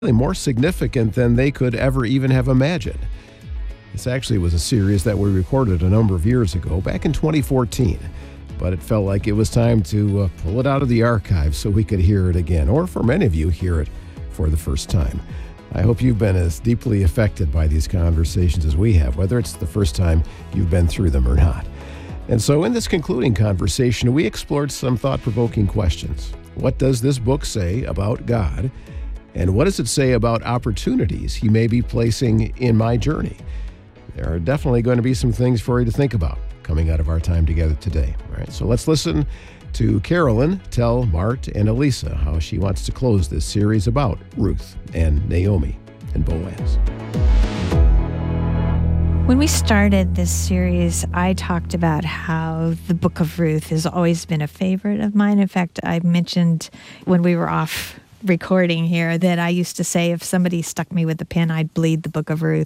more significant than they could ever even have imagined. This actually was a series that we recorded a number of years ago, back in 2014, but it felt like it was time to pull it out of the archive so we could hear it again, or for many of you, hear it for the first time. I hope you've been as deeply affected by these conversations as we have, whether it's the first time you've been through them or not. And so in this concluding conversation, we explored some thought-provoking questions. What does this book say about God? And what does it say about opportunities He may be placing in my journey? There are definitely going to be some things for you to think about coming out of our time together today. All right, so let's listen to Carolyn tell Mart and Elisa how she wants to close this series about Ruth and Naomi and Boaz. When we started this series, I talked about how the book of Ruth has always been a favorite of mine. In fact, I mentioned when we were off recording here that I used to say if somebody stuck me with a pin, I'd bleed the book of Ruth.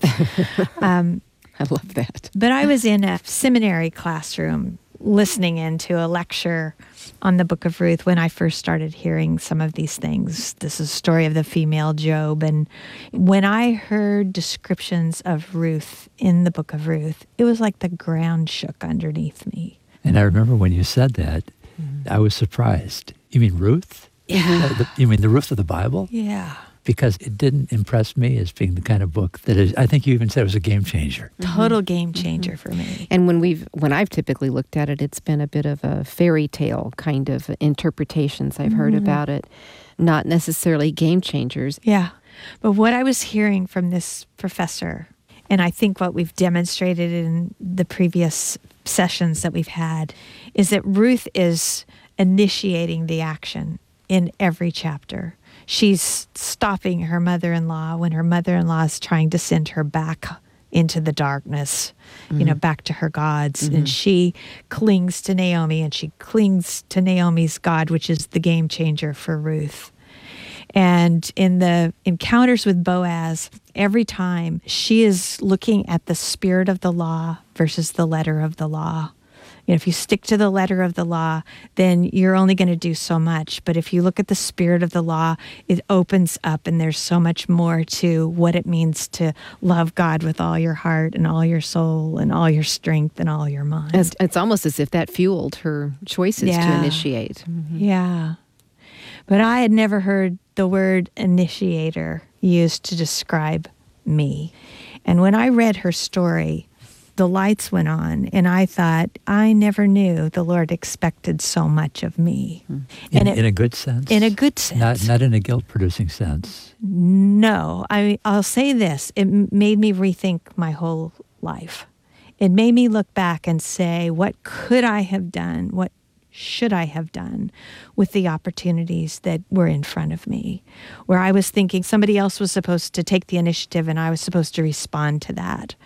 I love that. But I was in a seminary classroom listening into a lecture on the book of Ruth when I first started hearing some of these things. This is the story of the female Job. And when I heard descriptions of Ruth in the book of Ruth, it was like the ground shook underneath me. And I remember when you said that, I was surprised. You mean Ruth? Yeah. You mean the Ruth of the Bible? Yeah. Because it didn't impress me as being the kind of book that is, I think you even said it was a game changer. Total game changer for me. And when I've typically looked at it, it's been a bit of a fairy tale kind of interpretations I've heard about it, not necessarily game changers. Yeah. But what I was hearing from this professor, and I think what we've demonstrated in the previous sessions that we've had, is that Ruth is initiating the action in every chapter. She's stopping her mother-in-law when her mother-in-law is trying to send her back into the darkness, back to her gods. And she clings to Naomi, and she clings to Naomi's God, which is the game changer for Ruth. And in the encounters with Boaz, every time she is looking at the spirit of the law versus the letter of the law. If you stick to the letter of the law, then you're only going to do so much. But if you look at the spirit of the law, it opens up, and there's so much more to what it means to love God with all your heart and all your soul and all your strength and all your mind. It's almost as if that fueled her choices to initiate. Yeah. But I had never heard the word initiator used to describe me. And when I read her story, the lights went on, and I thought, I never knew the Lord expected so much of me. In a good sense? In a good sense. Not in a guilt-producing sense. No. I'll say this. It made me rethink my whole life. It made me look back and say, what could I have done? What should I have done with the opportunities that were in front of me? Where I was thinking somebody else was supposed to take the initiative and I was supposed to respond to that.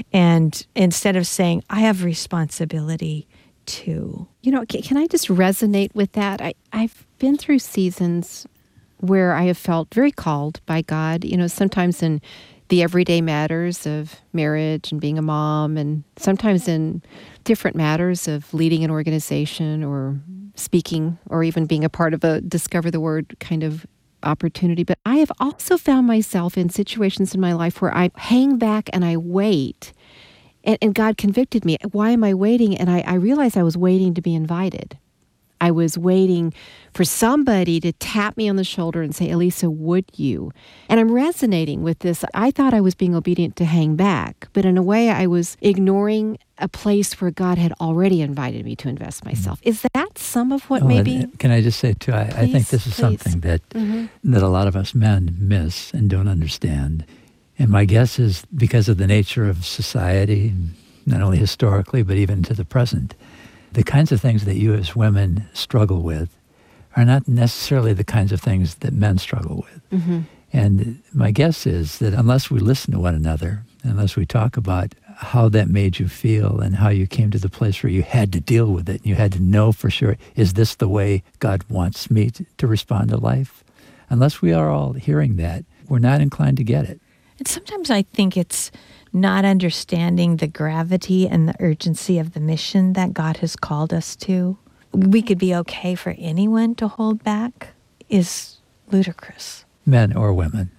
And instead of saying, I have responsibility too. Can I just resonate with that? I've been through seasons where I have felt very called by God, sometimes in the everyday matters of marriage and being a mom, and sometimes in different matters of leading an organization or speaking or even being a part of a Discover the Word kind of opportunity. But I have also found myself in situations in my life where I hang back and I wait, and God convicted me. Why am I waiting? And I realized I was waiting to be invited. I was waiting for somebody to tap me on the shoulder and say, Elisa, would you? And I'm resonating with this. I thought I was being obedient to hang back, but in a way I was ignoring a place where God had already invited me to invest myself. Is that some of what maybe? Can I just say, too, I think this is something that a lot of us men miss and don't understand. And my guess is because of the nature of society, not only historically, but even to the present, the kinds of things that you as women struggle with are not necessarily the kinds of things that men struggle with. And my guess is that unless we listen to one another, unless we talk about how that made you feel and how you came to the place where you had to deal with it, and you had to know for sure, is this the way God wants me to respond to life? Unless we are all hearing that, we're not inclined to get it. And sometimes I think it's not understanding the gravity and the urgency of the mission that God has called us to. We could be okay for anyone to hold back is ludicrous. Men or women.